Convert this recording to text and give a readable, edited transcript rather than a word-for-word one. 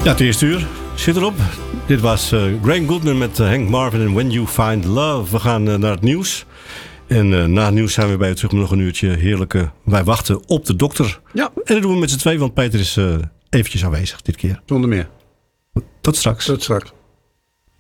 Ja, het eerste uur zit erop. Dit was Graham Goodman met Hank Marvin en When You Find Love. We gaan naar het nieuws. En na het nieuws zijn we bij u terug met nog een uurtje heerlijke Wij wachten op de dokter. Ja. En dat doen we met z'n twee, want Peter is eventjes aanwezig dit keer. Zonder meer. Tot straks. Tot straks.